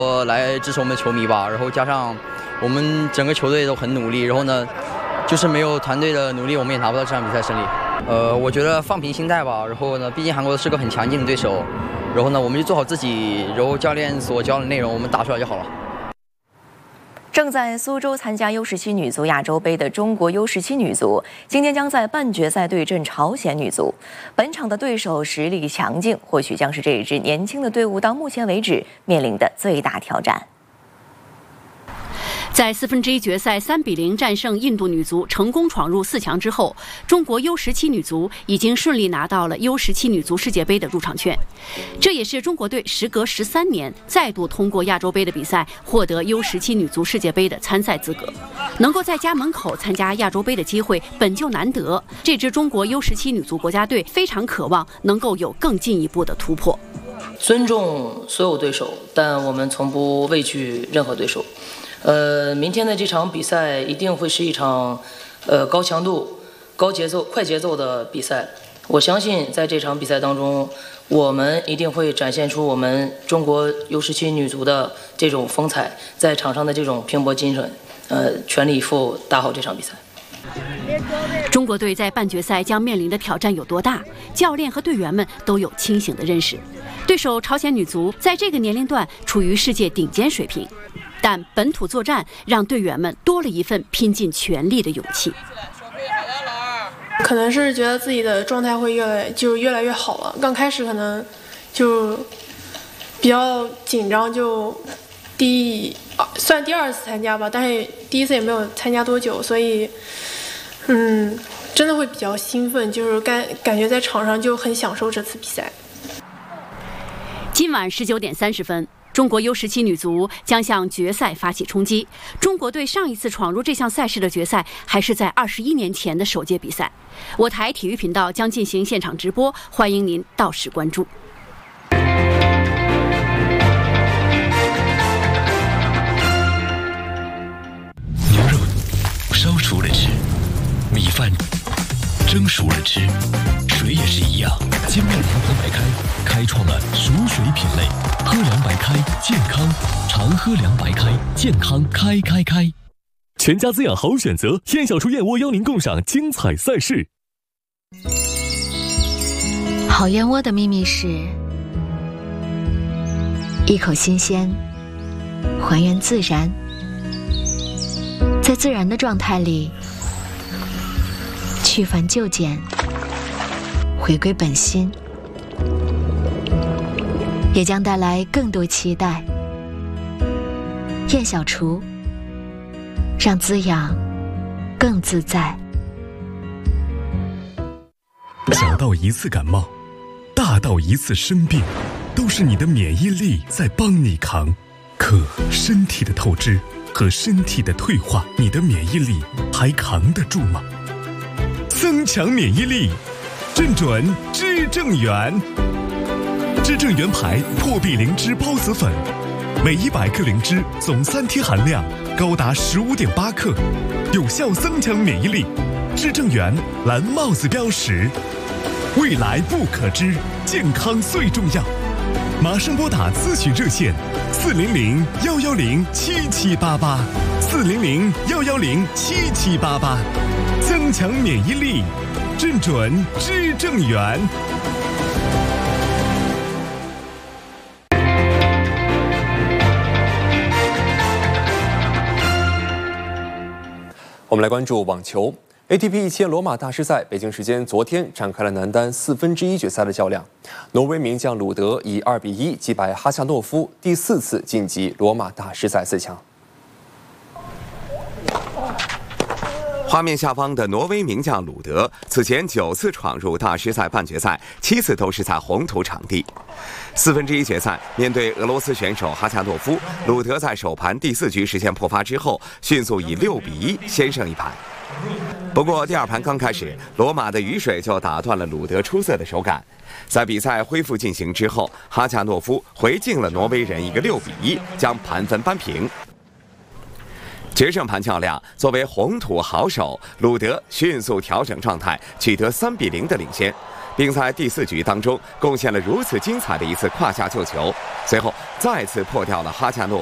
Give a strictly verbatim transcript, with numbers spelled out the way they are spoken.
我来支持我们球迷吧，然后加上我们整个球队都很努力，然后呢，就是没有团队的努力，我们也拿不到这场比赛胜利。呃，我觉得放平心态吧，然后呢，毕竟韩国是个很强劲的对手，然后呢，我们就做好自己，然后教练所教的内容，我们打出来就好了。 正在苏州参加 U 十七女足亚洲杯的中国 U 十七女足，今天将在半决赛对阵朝鲜女足。本场的对手实力强劲，或许将是这一支年轻的队伍到目前为止面临的最大挑战。 在四分之一决赛三比零战胜印度女足，成功闯入四强之后，中国 U 十七女足已经顺利拿到了 U 十七女足世界杯的入场券。这也是中国队时隔十三年再度通过亚洲杯的比赛获得 U 十七女足世界杯的参赛资格。能够在家门口参加亚洲杯的机会本就难得，这支中国 U 十七女足国家队非常渴望能够有更进一步的突破。 尊重所有对手，但我们从不畏惧任何对手。呃，明天的这场比赛一定会是一场，呃，高强度、高节奏、快节奏的比赛。我相信在这场比赛当中，我们一定会展现出我们中国 U 十七女足的这种风采，在场上的这种拼搏精神，呃，全力以赴打好这场比赛。 中国队在半决赛将面临的挑战有多大？教练和队员们都有清醒的认识。对手朝鲜女足在这个年龄段处于世界顶尖水平。但本土作战让队员们多了一份拼尽全力的勇气。 可能是觉得自己的状态会越来就越来越好了。刚开始可能就比较紧张，就第算第二次参加吧，但是第一次也没有参加多久，所以嗯，真的会比较兴奋，就是感感觉在场上就很享受这次比赛。 今晚十九点三十分。中国 U 十七女足将向决赛发起冲击。中国队上一次闯入这项赛事的决赛，还是在二十一年前的首届比赛。我台体育频道将进行现场直播，欢迎您到时关注。 牛肉烧熟了吃，米饭蒸熟了吃，水也是一样。精酿联合白开开创了熟水品类。喝凉白开，健康，常喝凉白开，健康开开开。 全家滋养好选择，燕小厨燕窝邀您共赏精彩赛事。 好燕窝的秘密是一口新鲜，还原自然，在自然的状态里去繁就简，回归本心，也将带来更多期待。燕小厨，让滋养更自在。 小到一次感冒，大到一次生病，都是你的免疫力在帮你扛。可身体的透支和身体的退化，你的免疫力还扛得住吗？增强免疫力，正准知正元。知正元牌破壁灵芝孢子粉，每一百克灵芝总三天含量高达十五点八克，有效增强免疫力。知正元蓝帽子标识，未来不可知，健康最重要。马上拨打咨询热线四零零幺幺零七七八八，四零零幺幺零七七八八，增强免疫力，正准知正元。 我们来关注网球 A T P 一千罗马大师赛，北京时间昨天展开了男单四分之一决赛的较量。挪威名将鲁德以二比一击败哈夏诺夫，第四次晋级罗马大师赛四强。 画面下方的挪威名将鲁德，此前九次闯入大师赛半决赛，七次都是在红土场地。四分之一决赛，面对俄罗斯选手哈夏诺夫，鲁德在首盘第四局实现破发之后，迅速以六比一先胜一盘。不过第二盘刚开始，罗马的雨水就打断了鲁德出色的手感。在比赛恢复进行之后，哈夏诺夫回敬了挪威人一个六比一，将盘分扳平。决胜盘较量，作为红土好手，鲁德迅速调整状态，取得三比零的领先， 并在第四局当中贡献了如此精彩的一次胯下救球，随后再次破掉了哈恰诺